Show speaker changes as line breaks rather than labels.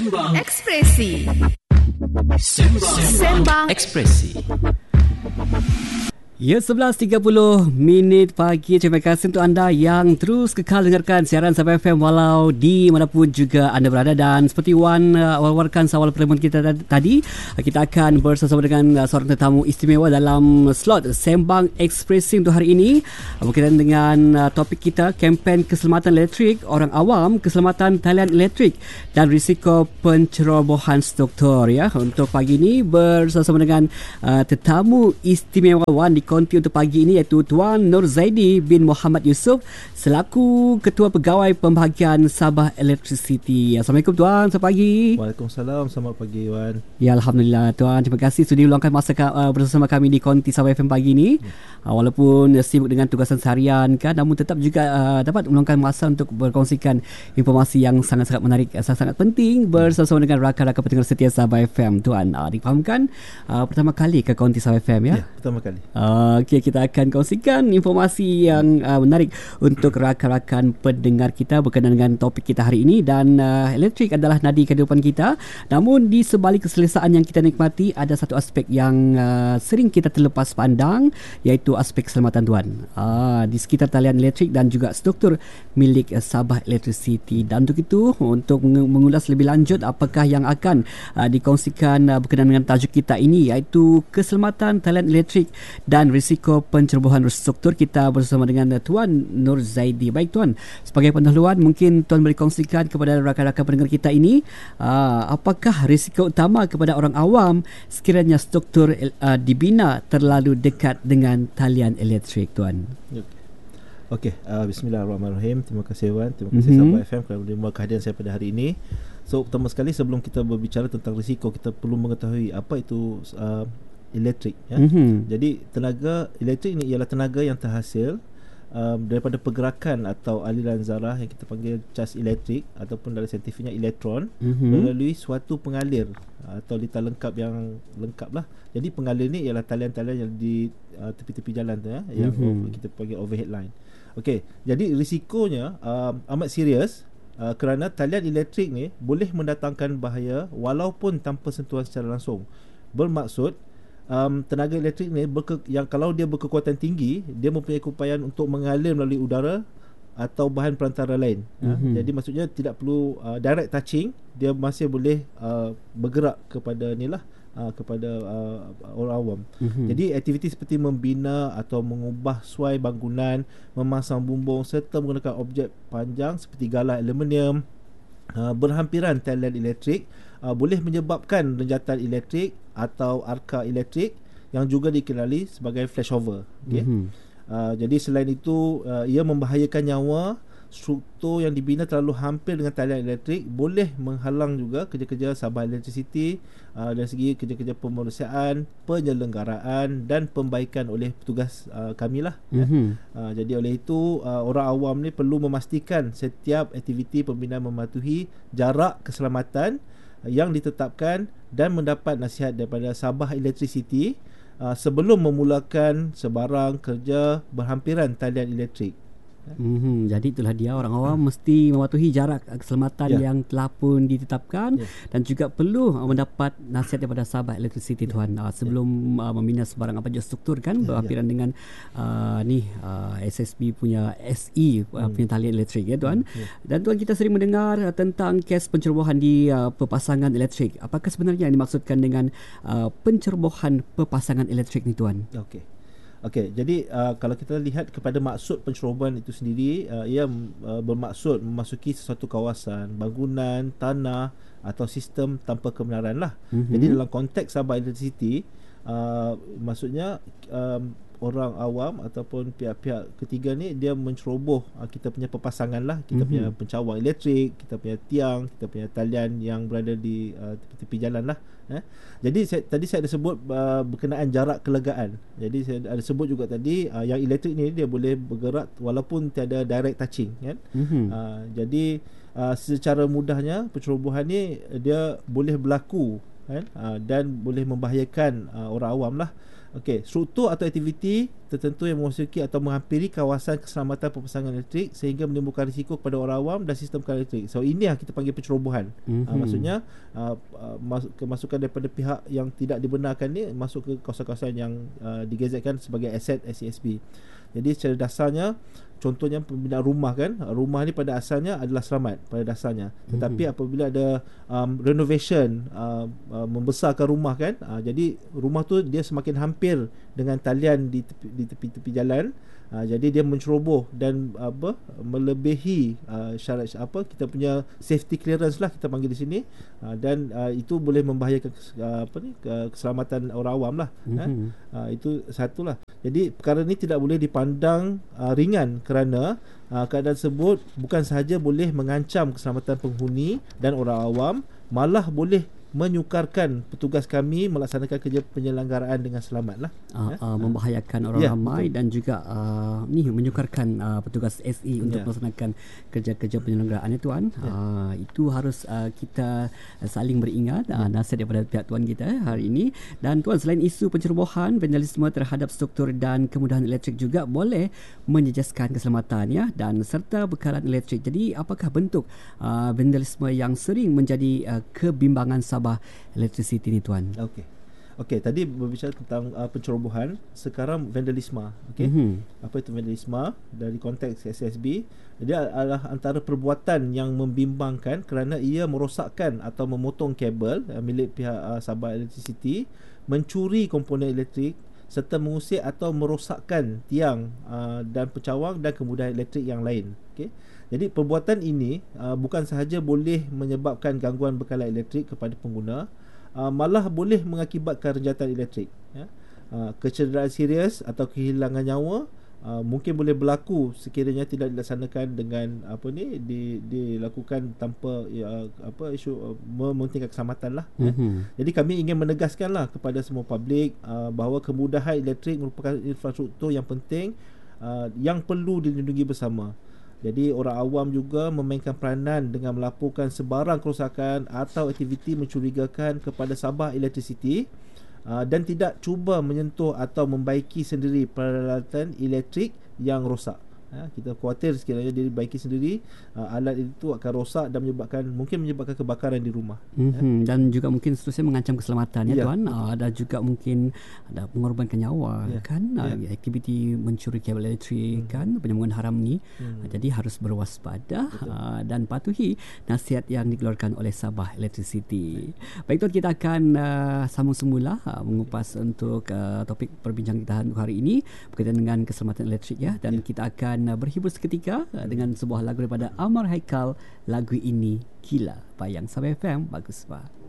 Ekspresi. Sembang Ekspresi.
Ya, 11.30 pagi. Terima kasih untuk anda yang terus kekal dengarkan siaran Sabah FM walau di manapun juga anda berada. Dan seperti Wan wawarkan awal pertemuan kita tadi, kita akan bersama dengan seorang tetamu istimewa dalam slot Sembang Ekspresi untuk hari ini, berkaitan dengan topik kita, kempen keselamatan elektrik orang awam, keselamatan talian elektrik dan risiko pencerobohan struktur. Ya, untuk pagi ini bersama dengan tetamu istimewa Wan di konti untuk pagi ini, iaitu Tuan Nur Zaidi bin Muhammad Yusof selaku Ketua Pegawai Pembahagian Sabah Electricity. Assalamualaikum Tuan, selamat pagi.
Waalaikumsalam, selamat pagi Wan.
Ya, Alhamdulillah Tuan, terima kasih sudi luangkan masa bersama kami di konti Sabah FM pagi ini. Walaupun sibuk dengan tugasan seharian kan, namun tetap juga dapat meluangkan masa untuk berkongsikan informasi yang sangat-sangat menarik, sangat-sangat penting bersama dengan rakan-rakan pendengar setia Sabah FM. Tuan, difahamkan pertama kali ke konti Sabah FM ya?
Ya, pertama kali.
Okey, kita akan kongsikan informasi yang menarik untuk rakan-rakan pendengar kita berkenaan dengan topik kita hari ini. Dan elektrik adalah nadi kehidupan kita. Namun di sebalik keselesaan yang kita nikmati, ada satu aspek yang sering kita terlepas pandang, iaitu aspek keselamatan Tuan. Di sekitar talian elektrik dan juga struktur milik Sabah Electricity. Dan untuk itu, untuk mengulas lebih lanjut apakah yang akan dikongsikan berkenaan dengan tajuk kita ini, iaitu keselamatan talian elektrik dan risiko pencerobohan struktur, kita bersama dengan Tuan Nur Zaidi. Baik Tuan, sebagai pendahuluan mungkin Tuan boleh kongsikan kepada rakan-rakan pendengar kita ini, apakah risiko utama kepada orang awam sekiranya struktur dibina terlalu dekat dengan talian elektrik Tuan?
Okey, bismillahirrahmanirrahim. Terima kasih Wan, terima kasih Sabah FM kerana menerima kehadiran saya pada hari ini. So, pertama sekali sebelum kita berbicara tentang risiko, kita perlu mengetahui apa itu elektrik ya. Jadi tenaga elektrik ini ialah tenaga yang terhasil daripada pergerakan atau aliran zarah yang kita panggil cas elektrik ataupun dalam saintifiknya elektron melalui suatu pengalir atau litar lengkap yang lengkap lah. Jadi pengalir ni ialah talian-talian yang di tepi-tepi jalan tu ya, yang kita panggil overhead line. Okey, jadi risikonya amat serius kerana talian elektrik ni boleh mendatangkan bahaya walaupun tanpa sentuhan secara langsung. Bermaksud tenaga elektrik ni yang kalau dia berkekuatan tinggi, dia mempunyai keupayaan untuk mengalir melalui udara atau bahan perantara lain. Jadi maksudnya tidak perlu direct touching, dia masih boleh bergerak kepada kepada orang awam. Jadi aktiviti seperti membina atau mengubah suai bangunan, memasang bumbung serta menggunakan objek panjang seperti galah aluminium berhampiran talian elektrik boleh menyebabkan renjatan elektrik atau arka elektrik yang juga dikenali sebagai flashover. Jadi selain itu, ia membahayakan nyawa. Struktur yang dibina terlalu hampir dengan talian elektrik boleh menghalang juga kerja-kerja Sabah Electricity dari segi kerja-kerja pemanusiaan, penyelenggaraan dan pembaikan oleh petugas kami lah. Jadi oleh itu, orang awam ni perlu memastikan setiap aktiviti pembinaan mematuhi jarak keselamatan yang ditetapkan dan mendapat nasihat daripada Sabah Electricity sebelum memulakan sebarang kerja berhampiran talian elektrik.
Jadi itulah dia, orang awam mesti mematuhi jarak keselamatan yang telah pun ditetapkan dan juga perlu mendapat nasihat daripada Sabah Electricity Tuan sebelum membina sebarang apa juga struktur kan berhampiran dengan SSB punya SE punya talian elektrik ya Tuan. Dan Tuan, kita sering mendengar tentang kes pencerobohan di perpasangan elektrik. Apakah sebenarnya yang dimaksudkan dengan pencerobohan perpasangan elektrik ni Tuan?
Okey, jadi kalau kita lihat kepada maksud pencerobohan itu sendiri, ia bermaksud memasuki sesuatu kawasan, bangunan, tanah atau sistem tanpa kebenaran lah. Jadi dalam konteks Sabah Electricity, maksudnya orang awam ataupun pihak-pihak ketiga ni dia menceroboh kita punya perpasangan lah, kita punya pencawang elektrik, kita punya tiang, kita punya talian yang berada di tepi-tepi jalan lah. Jadi tadi saya ada sebut berkenaan jarak kelegaan. Jadi saya ada sebut juga tadi yang elektrik ni dia boleh bergerak walaupun tiada direct touching kan. Jadi secara mudahnya pencerobohan ni dia boleh berlaku kan, dan boleh membahayakan orang awam lah. Okey, struktur atau aktiviti tertentu yang memasuki atau menghampiri kawasan keselamatan pemasangan elektrik sehingga menimbulkan risiko kepada orang awam dan sistem elektrik. So ini yang kita panggil pencerobohan. Maksudnya kemasukan daripada pihak yang tidak dibenarkan ni masuk ke kawasan-kawasan yang digazetkan sebagai aset SESB. Jadi secara dasarnya, contohnya pembinaan rumah kan, rumah ni pada asalnya adalah selamat pada dasarnya, tetapi apabila ada renovation, membesarkan rumah kan, jadi rumah tu dia semakin hampir dengan talian di tepi jalan, jadi dia menceroboh dan melebihi syarat kita punya safety clearance lah kita panggil di sini, dan itu boleh membahayakan keselamatan orang awam lah. Itu satulah. Jadi perkara ni tidak boleh dipandang ringan kerana keadaan tersebut bukan sahaja boleh mengancam keselamatan penghuni dan orang awam, malah boleh menyukarkan petugas kami melaksanakan kerja penyelenggaraan dengan selamat lah.
Membahayakan orang ramai, betul. Dan juga menyukarkan petugas SE untuk melaksanakan kerja-kerja penyelenggaraan tuan. Itu harus kita saling beringat. Nasihat daripada pihak tuan kita hari ini. Dan tuan, selain isu pencerobohan, vandalisme terhadap struktur dan kemudahan elektrik juga boleh menjejaskan keselamatan dan serta bekalan elektrik. Jadi apakah bentuk vandalisme yang sering menjadi kebimbangan Sabah Electricity ni tuan?
Okey, tadi berbicara tentang pencerobohan, sekarang vandalisme. Apa itu vandalisme dari konteks SSB? Dia adalah antara perbuatan yang membimbangkan kerana ia merosakkan atau memotong kabel milik pihak Sabah Electricity, mencuri komponen elektrik serta mengusik atau merosakkan tiang dan pencawang dan kemudahan elektrik yang lain. Jadi perbuatan ini bukan sahaja boleh menyebabkan gangguan bekalan elektrik kepada pengguna, malah boleh mengakibatkan renjatan elektrik. Kecederaan serius atau kehilangan nyawa mungkin boleh berlaku sekiranya tidak dilaksanakan dengan dilakukan tanpa isu mementingkan keselamatan lah. Jadi kami ingin menegaskanlah kepada semua publik bahawa kemudahan elektrik merupakan infrastruktur yang penting yang perlu dilindungi bersama. Jadi orang awam juga memainkan peranan dengan melaporkan sebarang kerosakan atau aktiviti mencurigakan kepada Sabah Electricity, dan tidak cuba menyentuh atau membaiki sendiri peralatan elektrik yang rosak. Kita khawatir sekiranya dia dibaiki sendiri, alat itu akan rosak dan mungkin menyebabkan kebakaran di rumah.
Dan juga mungkin seterusnya mengancam keselamatan tuan. Ada juga mungkin ada mengorbankan nyawa aktiviti mencuri kabel elektrik penyambungan haram ni. Jadi harus berwaspada dan patuhi nasihat yang dikeluarkan oleh Sabah Electricity. Baik tuan, kita akan sambung semula mengupas untuk topik perbincangan kita untuk hari ini berkaitan dengan keselamatan elektrik dan kita akan berhibur seketika dengan sebuah lagu daripada Amar Haikal. Lagu ini gila. Bayang Sabah FM, bagus bah.